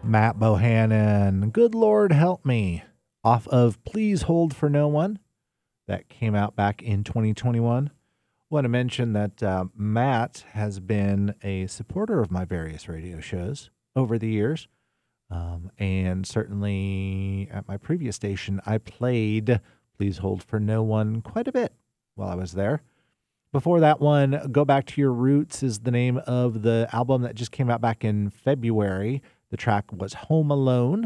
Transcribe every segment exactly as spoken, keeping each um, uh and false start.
Matt Bohannon, Good Lord Help Me, off of Please Hold for No One. That came out back in twenty twenty-one. I want to mention that uh, Matt has been a supporter of my various radio shows over the years. Um, and certainly at my previous station, I played Please Hold for No One quite a bit while I was there. Before that one, Go Back to Your Roots is the name of the album that just came out back in February. The track was Home Alone.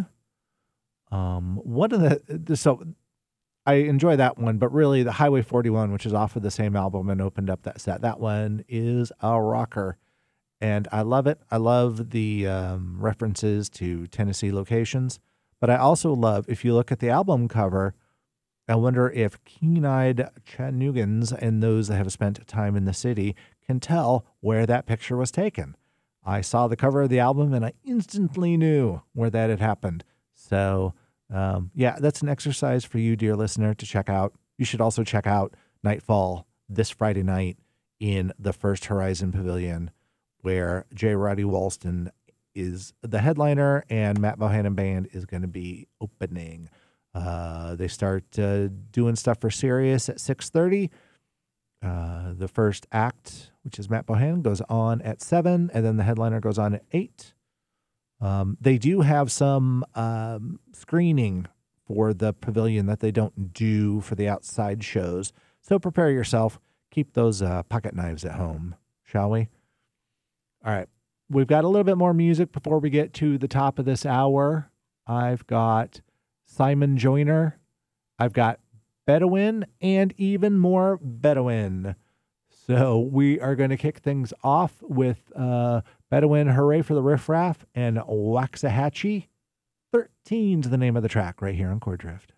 Um, one of the, so I enjoy that one, but really the Highway forty-one, which is off of the same album and opened up that set, that one is a rocker. And I love it. I love the um, references to Tennessee locations. But I also love, if you look at the album cover, I wonder if keen-eyed Chattanooggans and those that have spent time in the city can tell where that picture was taken. I saw the cover of the album and I instantly knew where that had happened. So, um, yeah, that's an exercise for you, dear listener, to check out. You should also check out Nightfall this Friday night in the First Horizon Pavilion, where J. Roddy Walston is the headliner and Matt Bohannon Band is going to be opening. Uh, they start uh, doing stuff for Sirius at six thirty. Uh, the first act, which is Matt Bohannon, goes on at seven, and then the headliner goes on at eight. Um, they do have some um, screening for the pavilion that they don't do for the outside shows. So prepare yourself. Keep those uh, pocket knives at home, shall we? All right. We've got a little bit more music before we get to the top of this hour. I've got Simon Joyner. I've got Bedouin and even more Bedouin. So we are going to kick things off with uh, Bedouin, Hooray for the Riff Raff, and Waxahachie. thirteen's the name of the track right here on Chord Drift.